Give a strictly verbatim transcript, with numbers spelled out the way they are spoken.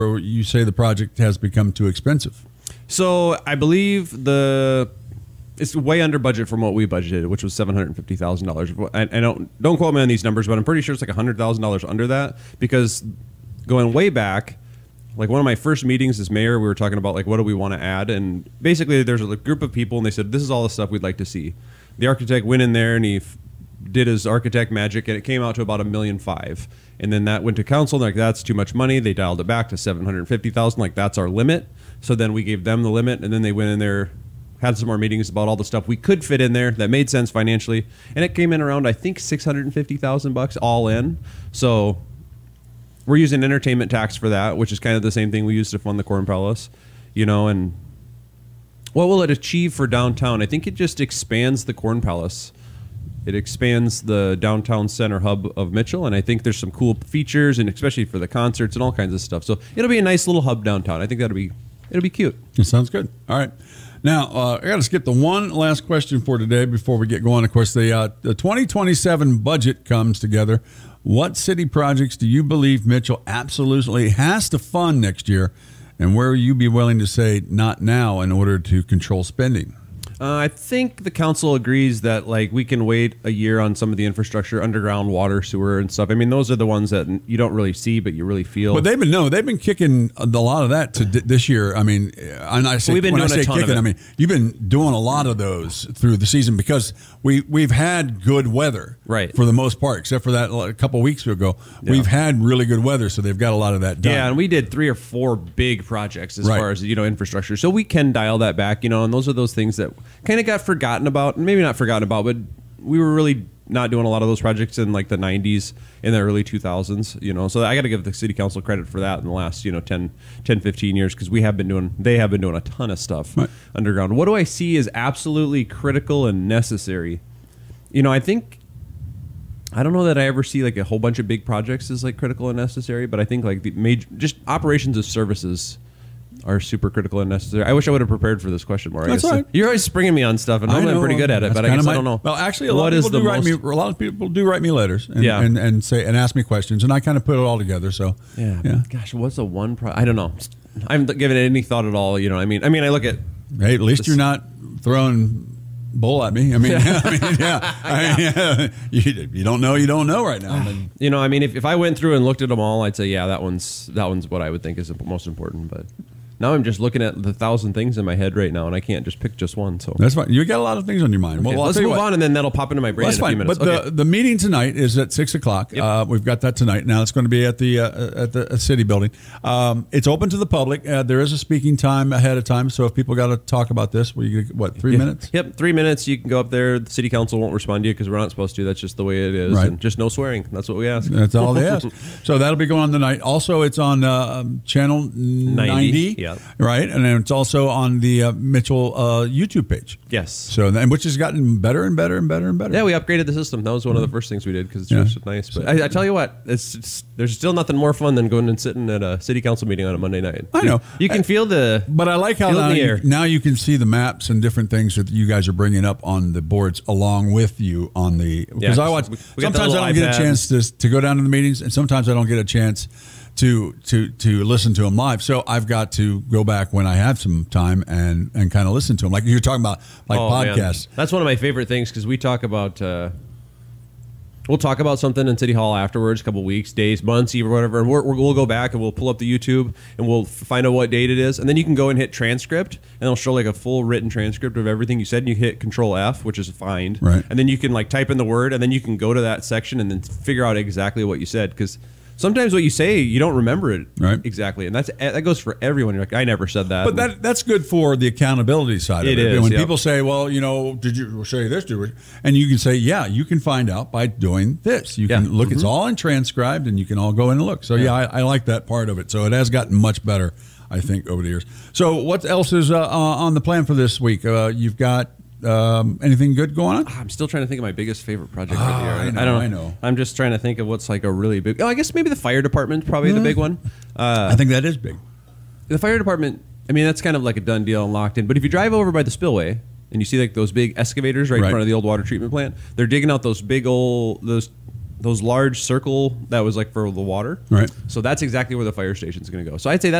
you say the project has become too expensive. So I believe the it's way under budget from what we budgeted, which was seven hundred fifty thousand dollars. I, I don't don't quote me on these numbers, but I'm pretty sure it's like one hundred thousand dollars under that, because going way back, like one of my first meetings as mayor, we were talking about like what do we want to add, and basically there's a group of people and they said this is all the stuff we'd like to see. The architect went in there and he f- did his architect magic, and it came out to about a million five. And then that went to council, and like that's too much money. They dialed it back to seven hundred fifty thousand. Like that's our limit. So then we gave them the limit, and then they went in there, had some more meetings about all the stuff we could fit in there that made sense financially, and it came in around I think six hundred fifty thousand bucks all in. So we're using entertainment tax for that, which is kind of the same thing we used to fund the Corn Palace, you know. And what will it achieve for downtown? I think it just expands the Corn Palace. It expands the downtown center hub of Mitchell, and I think there's some cool features, and especially for the concerts and all kinds of stuff. So it'll be a nice little hub downtown. I think that'll be it'll be cute. It sounds good. All right. Now, uh, I got to skip the one last question for today before we get going. Of course, the, uh, the twenty twenty-seven budget comes together. What city projects do you believe Mitchell absolutely has to fund next year, and where will you be willing to say not now in order to control spending? Uh, I think the council agrees that like we can wait a year on some of the infrastructure, underground water, sewer, and stuff. I mean, those are the ones that you don't really see, but you really feel. But they've been no, they've been kicking a lot of that to d- this year. I mean, and I say We've been when I doing a say ton of kicking, it. I mean you've been doing a lot of those through the season because we we've had good weather, right, for the most part, except for that a couple of weeks ago. Yeah. We've had really good weather, so they've got a lot of that done. Yeah, and we did three or four big projects as Right. far as you know infrastructure, so we can dial that back, you know. And those are those things that kind of got forgotten about, and maybe not forgotten about, but we were really not doing a lot of those projects in like the nineties, in the early two thousands, you know. So I got to give the city council credit for that in the last, you know, ten, fifteen years, because we have been doing, they have been doing a ton of stuff right. underground. What do I see is absolutely critical and necessary? You know, I think, I don't know that I ever see like a whole bunch of big projects as like critical and necessary, but I think like the major, just operations of services are super critical and necessary. I wish I would have prepared for this question more. I That's guess. right. You're always springing me on stuff, and I'm pretty good at it, That's but I guess my, I don't know. Well, actually, a lot what of is people the do write most, me. A lot of people do write me letters, and, Yeah. and, and say and ask me questions, and I kind of put it all together. So yeah, yeah. Gosh, what's the one? Pro- I don't know. I haven't given it any thought at all. You know, what I mean, I mean, I look at. Hey, at least this, you're not throwing bull at me. I mean, yeah, I mean, yeah, I mean, yeah. You, you don't know, you don't know right now. I mean, you know, I mean, if, if I went through and looked at them all, I'd say, yeah, that one's that one's what I would think is the most important. But now I'm just looking at the thousand things in my head right now, and I can't just pick just one. So that's fine. You got a lot of things on your mind. Okay, Well, let's I'll tell you move what. on, and then that'll pop into my brain Well, that's in a few fine. minutes. But Okay. the, the meeting tonight is at six o'clock. Yep. Uh, we've got that tonight. Now it's going to be at the uh, at the uh, city building. Um, it's open to the public. Uh, there is a speaking time ahead of time. So if people got to talk about this, we what three Yeah. minutes? Yep, three minutes. You can go up there. The city council won't respond to you because we're not supposed to. That's just the way it is. Right. And just no swearing. That's what we ask. That's all they ask. So that'll be going on tonight. Also, it's on uh, channel ninety, yeah. right, and then it's also on the uh, Mitchell uh, YouTube page. Yes. So then, which has gotten better and better and better and better. Yeah, we upgraded the system. That was one of the first things we did because it's Yeah. just nice. But I, I tell you what, it's, it's there's still nothing more fun than going and sitting at a city council meeting on a Monday night. I know. You can I- feel the. But I like how Feel it in now the you, air. now you can see the maps and different things that you guys are bringing up on the boards along with you on the because Yeah, I watch. we- we got the sometimes I little don't get iPad. a chance to to go down to the meetings, and sometimes I don't get a chance to to to listen to them live. So I've got to go back when I have some time and and kind of listen to them, like you're talking about, like Oh, man. podcasts. That's one of my favorite things because we talk about. Uh, We'll talk about something in City Hall afterwards, a couple weeks, days, months, even whatever, and we're, we'll go back and we'll pull up the YouTube and we'll find out what date it is, and then you can go and hit transcript, and it'll show like a full written transcript of everything you said, and you hit Control F, which is find, Right. and then you can like type in the word, and then you can go to that section and then figure out exactly what you said, because sometimes what you say you don't remember it Right. exactly, and that's that goes for everyone. You're like, I never said that, But that that's good for the accountability side It of it. is, When yep. people say, "Well, you know, did you say this?" Do it, and you can say, "Yeah, you can find out by doing this. You can Yeah. look; it's all in transcribed, and you can all go in and look." So, yeah, I, I like that part of it. So it has gotten much better, I think, over the years. So, what else is uh, uh, on the plan for this week? Uh, you've got um, anything good going on? I'm still trying to think of my biggest favorite project for Ah, the year. I know, don't I know. I'm just trying to think of what's like a really big. Oh, I guess maybe the fire department, probably the big one. Uh, I think that is big. the fire department. I mean, that's kind of like a done deal and locked in. But if you drive over by the spillway and you see like those big excavators right, Right. in front of the old water treatment plant, they're digging out those big old those those large circle that was like for the water. Right. So that's exactly where the fire station is going to go. So I'd say that's